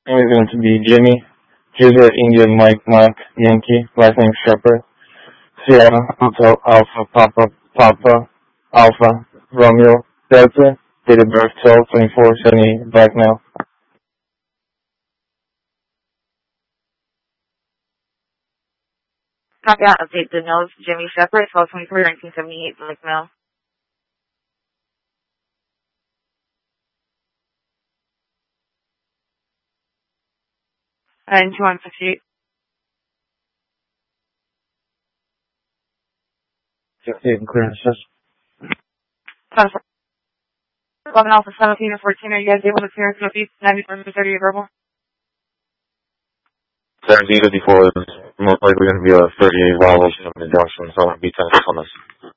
name is going to be Jimmy. Juliet, Indian, Mike, Mark, Yankee, last name Shepherd. Sierra, Hotel, Alpha, Papa, Alpha, Romeo, Delta, date of birth 12/24/78, black male. Copy out. Update the notes. Jimmy Shepard, 12/24/1978, black male. And 2158. 58 clearances. 11 Alpha 17 and 14. Are you guys able to clear us with 90/30 verbal? 1754 is most likely going to be a 38 violation of the injunction, so I'm going to be 10 on this.